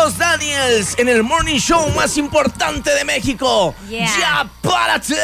Los Daniels en el morning show más importante de México. ¡Ya párate!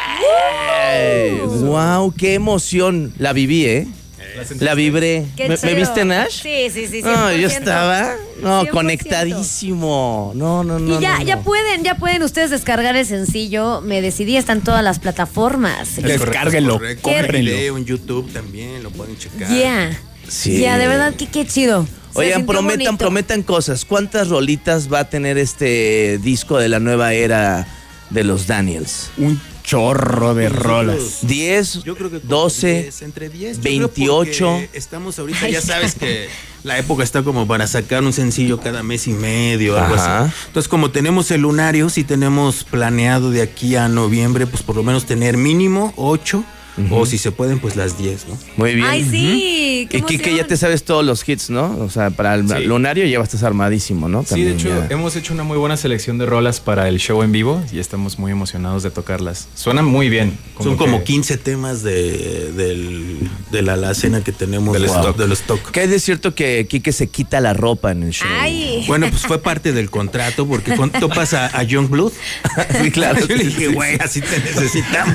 ¡Wow! ¡Qué emoción! La viví, ¿eh? La vibré. ¿Me viste, Nash? Sí. No, yo estaba 100%. Conectadísimo. No. Y ya pueden ustedes descargar el sencillo. Me decidí, está en todas las plataformas. Descárguenlo, cómprenlo. En YouTube también lo pueden checar. Sí. De verdad, qué chido. Oigan, prometan cosas. ¿Cuántas rolitas va a tener este disco de la nueva era de los Daniels? Un chorro de rolas. 10, yo creo que 12, 10, entre 10, 28. Estamos ahorita, ya sabes que la época está como para sacar un sencillo cada mes y medio, algo así. Entonces, como tenemos el lunario, sí tenemos planeado de aquí a noviembre, pues por lo menos tener mínimo 8. O si se pueden, pues las 10, ¿no? Muy bien. ¡Ay, sí! Y Kike, ya te sabes todos los hits, ¿no? O sea, para el lunario ya estás armadísimo, ¿no? También, sí, de hecho, hemos hecho una muy buena selección de rolas para el show en vivo y estamos muy emocionados de tocarlas. Suenan muy bien. Son como 15 temas de la alacena que tenemos del stock. ¿Qué hay de cierto que Kike se quita la ropa en el show? ¡Ay! Bueno, pues fue parte del contrato, porque cuando topas a Youngblood, sí, claro. Yo le dije, güey, así te necesitamos.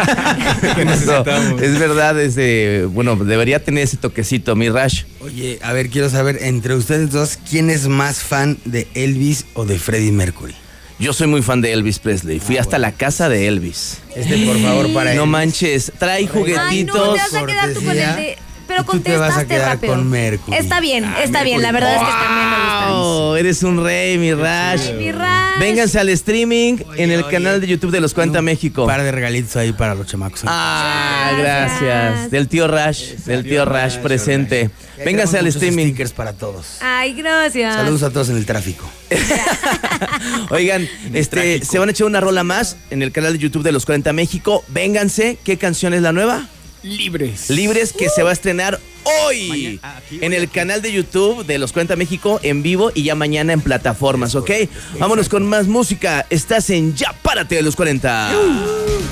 Es verdad, bueno, debería tener ese toquecito, mi Rash. Oye, a ver, quiero saber, entre ustedes dos, ¿quién es más fan de Elvis o de Freddie Mercury? Yo soy muy fan de Elvis Presley. Fui hasta la casa de Elvis. Por favor, para No Elvis. manches, trae juguetitos. Ay, no, te vas a quedar tú con el de... Pero tú te vas a contestaste quedar rápido. con Mercury. Está bien. La verdad es que también me gustan. Oh, eres un rey, mi Rash. Ay, mi Rash. Vénganse al streaming en el canal de YouTube de Los 40 México. Un par de regalitos ahí para los chamacos. Gracias. Del tío Rash presente. Vénganse al streaming. Stickers para todos. Ay, gracias. Saludos a todos en el tráfico. Oigan, se van a echar una rola más en el canal de YouTube de Los 40 México. Vénganse. ¿Qué canción es la nueva? Libres, que se va a estrenar hoy en el canal de YouTube de Los 40 México en vivo y ya mañana en plataformas, ¿ok? Vámonos con más música. Estás en Ya Párate de Los 40.